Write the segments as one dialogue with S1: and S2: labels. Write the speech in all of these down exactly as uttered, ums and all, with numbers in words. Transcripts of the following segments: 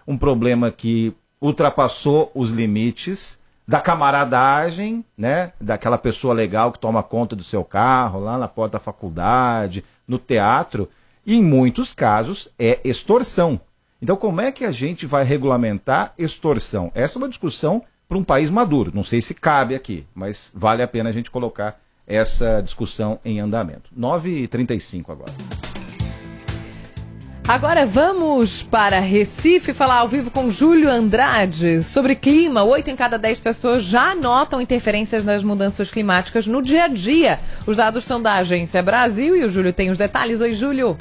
S1: um problema que ultrapassou os limites da camaradagem, né, daquela pessoa legal que toma conta do seu carro, lá na porta da faculdade, no teatro, e em muitos casos é extorsão. Então como é que a gente vai regulamentar extorsão? Essa é uma discussão para um país maduro, não sei se cabe aqui, mas vale a pena a gente colocar essa discussão em andamento. nove e trinta e cinco agora.
S2: Agora vamos para Recife falar ao vivo com Júlio Andrade sobre clima. Oito em cada dez pessoas já notam interferências nas mudanças climáticas no dia a dia. Os dados são da Agência Brasil e o Júlio tem os detalhes. Oi, Júlio.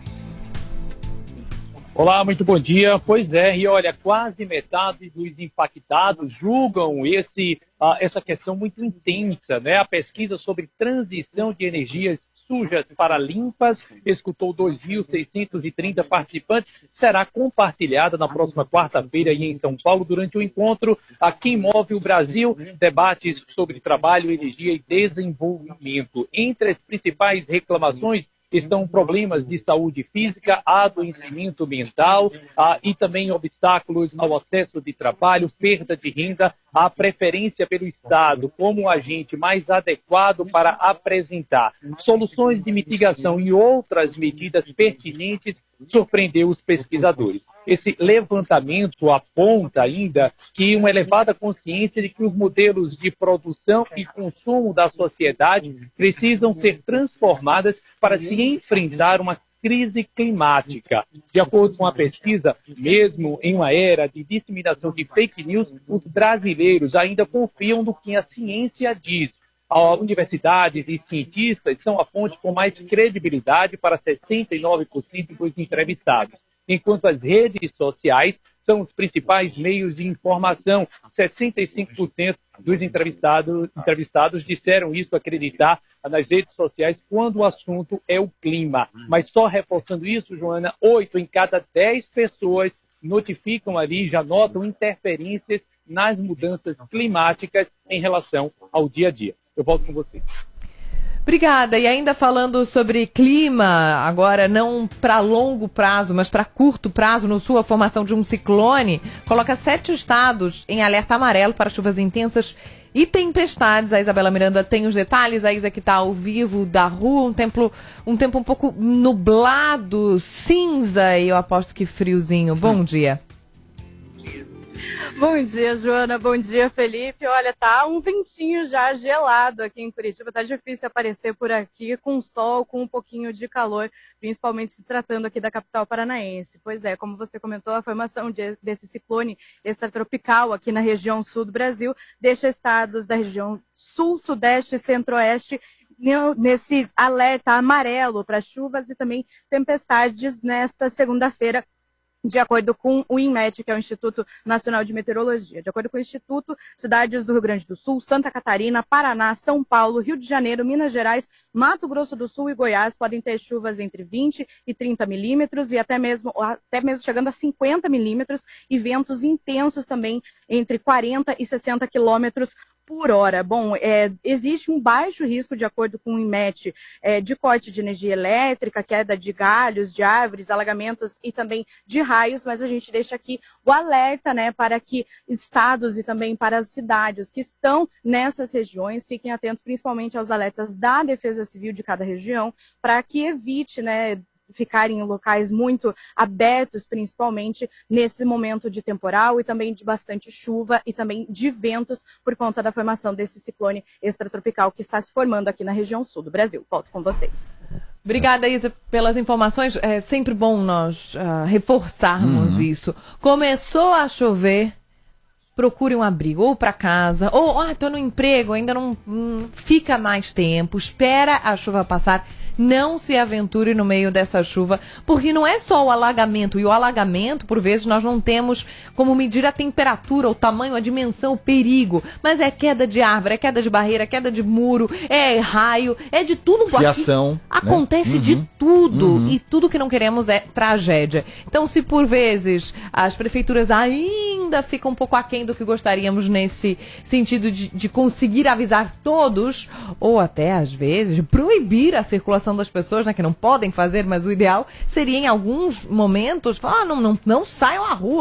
S3: Olá, muito bom dia. Pois é, e olha, quase metade dos impactados julgam esse, uh, essa questão muito intensa, né? A pesquisa sobre transição de energias sujas para limpas escutou dois mil seiscentos e trinta participantes, será compartilhada na próxima quarta-feira em São Paulo durante o encontro a Quem Move o Brasil, debates sobre trabalho, energia e desenvolvimento. Entre as principais reclamações estão problemas de saúde física, adoecimento mental ah, e também obstáculos ao acesso de trabalho, perda de renda, a preferência pelo Estado como agente mais adequado para apresentar soluções de mitigação e outras medidas pertinentes surpreendeu os pesquisadores. Esse levantamento aponta ainda que uma elevada consciência de que os modelos de produção e consumo da sociedade precisam ser transformadas para se enfrentar uma crise climática. De acordo com a pesquisa, mesmo em uma era de disseminação de fake news, os brasileiros ainda confiam no que a ciência diz. As universidades e cientistas são a fonte com mais credibilidade para sessenta e nove por cento dos entrevistados, enquanto as redes sociais são os principais meios de informação. sessenta e cinco por cento dos entrevistados, entrevistados disseram isso, acreditar nas redes sociais quando o assunto é o clima. Mas só reforçando isso, Joana, oito em cada dez pessoas notificam ali, já notam interferências nas mudanças climáticas em relação ao dia a dia. Eu volto com você.
S2: Obrigada. E ainda falando sobre clima, agora não para longo prazo, mas para curto prazo, no sul, a formação de um ciclone coloca sete estados em alerta amarelo para chuvas intensas e tempestades. A Isabela Miranda tem os detalhes. A Isa que está ao vivo da rua, um tempo, um tempo um pouco nublado, cinza e eu aposto que friozinho. Bom dia.
S4: Bom dia, Joana. Bom dia, Felipe. Olha, tá um ventinho já gelado aqui em Curitiba. Tá difícil aparecer por aqui com sol, com um pouquinho de calor, principalmente se tratando aqui da capital paranaense. Pois é, como você comentou, a formação de, desse ciclone extratropical aqui na região sul do Brasil deixa estados da região sul, sudeste e centro-oeste nesse alerta amarelo para chuvas e também tempestades nesta segunda-feira, de acordo com o INMET, que é o Instituto Nacional de Meteorologia. De acordo com o Instituto, cidades do Rio Grande do Sul, Santa Catarina, Paraná, São Paulo, Rio de Janeiro, Minas Gerais, Mato Grosso do Sul e Goiás podem ter chuvas entre vinte e trinta milímetros e até mesmo, até mesmo chegando a cinquenta milímetros e ventos intensos também entre quarenta e sessenta quilômetros por hora. Bom, é, existe um baixo risco, de acordo com o INMET, é, de corte de energia elétrica, queda de galhos, de árvores, alagamentos e também de raios, mas a gente deixa aqui o alerta, né, para que estados e também para as cidades que estão nessas regiões fiquem atentos principalmente aos alertas da Defesa Civil de cada região, para que evite, né, ficarem em locais muito abertos, principalmente nesse momento de temporal e também de bastante chuva e também de ventos por conta da formação desse ciclone extratropical que está se formando aqui na região sul do Brasil. Volto com vocês.
S2: Obrigada, Isa, pelas informações. É sempre bom nós uh, reforçarmos uhum. isso. Começou a chover, procure um abrigo, ou para casa, ou ah, estou no emprego, ainda não hum, fica mais tempo, espera a chuva passar. Não se aventure no meio dessa chuva, porque não é só o alagamento, e o alagamento, por vezes, nós não temos como medir a temperatura, o tamanho, a dimensão, o perigo, mas é queda de árvore, é queda de barreira, é queda de muro, é raio, é de tudo.
S1: Fiação,
S2: aqui acontece
S1: né? uhum.
S2: de tudo,
S1: uhum.
S2: e tudo que não queremos é tragédia. Então, se por vezes as prefeituras ainda ficam um pouco aquém do que gostaríamos nesse sentido de, de conseguir avisar todos, ou até às vezes proibir a circulação das pessoas, né, que não podem fazer, mas o ideal seria em alguns momentos falar, ah, não, não, não saiam à rua.